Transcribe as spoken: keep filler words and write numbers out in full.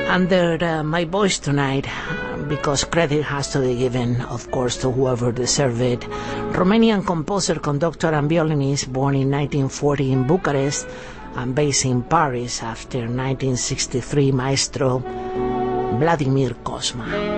under uh, my voice tonight, because credit has to be given, of course, to whoever deserves it. Romanian composer, conductor, and violinist, born in nineteen forty in Bucharest and based in Paris after nineteen sixty-three, Maestro Vladimir Cosma.